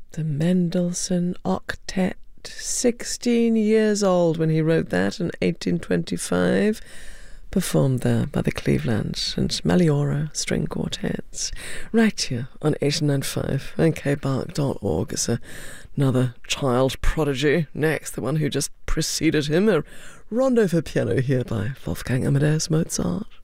The Mendelssohn Octet, 16 years old when he wrote that in 1825, performed there by the Cleveland and Maliora String Quartets, right here on 89.5 and kbark.org. It's another child prodigy. Next, the one who just preceded him, a rondo for piano here by Wolfgang Amadeus Mozart.